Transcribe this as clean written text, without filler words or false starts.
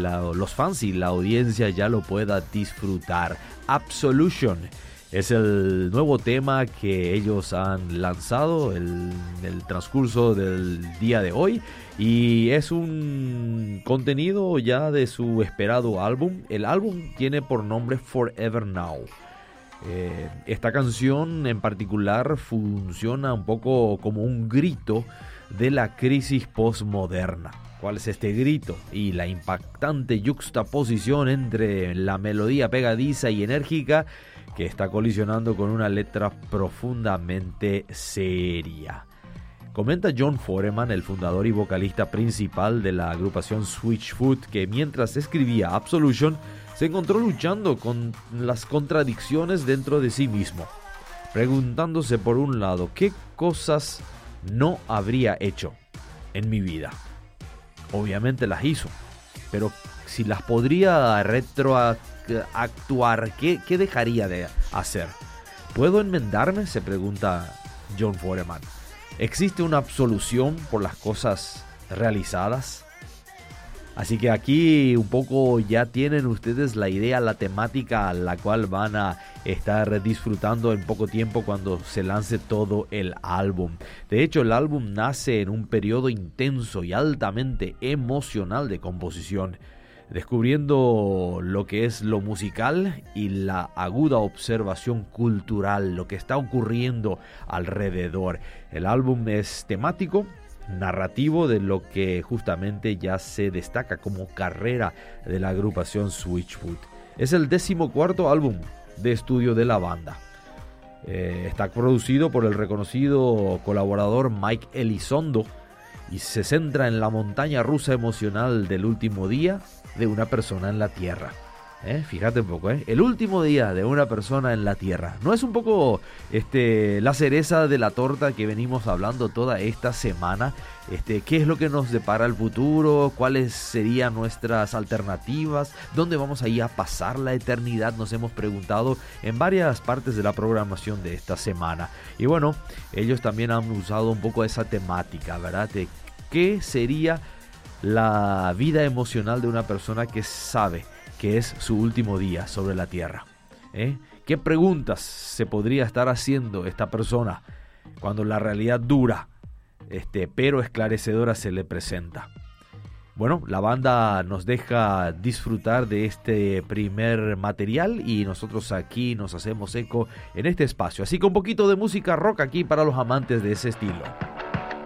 los fans y la audiencia ya lo pueda disfrutar. Absolution es el nuevo tema que ellos han lanzado en el transcurso del día de hoy y es un contenido ya de su esperado álbum. El álbum tiene por nombre Forever Now. Esta canción en particular funciona un poco como un grito de la crisis postmoderna. ¿Cuál es este grito? Y la impactante yuxtaposición entre la melodía pegadiza y enérgica que está colisionando con una letra profundamente seria. Comenta John Foreman, el fundador y vocalista principal de la agrupación Switchfoot, que mientras escribía Absolution se encontró luchando con las contradicciones dentro de sí mismo, preguntándose por un lado qué cosas no habría hecho en mi vida. Obviamente las hizo, pero si las podría retroactuar, ¿qué dejaría de hacer? ¿Puedo enmendarme?, se pregunta John Foreman. ¿Existe una absolución por las cosas realizadas? Así que aquí un poco ya tienen ustedes la idea, la temática a la cual van a estar disfrutando en poco tiempo cuando se lance todo el álbum. De hecho, el álbum nace en un periodo intenso y altamente emocional de composición, descubriendo lo que es lo musical y la aguda observación cultural, lo que está ocurriendo alrededor. El álbum es temático, narrativo de lo que justamente ya se destaca como carrera de la agrupación Switchfoot. Es el 14º álbum de estudio de la banda. Está producido por el reconocido colaborador Mike Elizondo y se centra en la montaña rusa emocional del último día de una persona en la Tierra. Fíjate un poco, el último día de una persona en la Tierra. ¿No es un poco la cereza de la torta que venimos hablando toda esta semana? ¿Qué es lo que nos depara el futuro? ¿Cuáles serían nuestras alternativas? ¿Dónde vamos a ir a pasar la eternidad? Nos hemos preguntado en varias partes de la programación de esta semana. Y bueno, ellos también han usado un poco esa temática, ¿verdad? De qué sería la vida emocional de una persona que sabe que es su último día sobre la tierra. ¿Qué preguntas se podría estar haciendo esta persona cuando la realidad dura, pero esclarecedora se le presenta? Bueno, la banda nos deja disfrutar de este primer material y nosotros aquí nos hacemos eco en este espacio. Así que un poquito de música rock aquí para los amantes de ese estilo.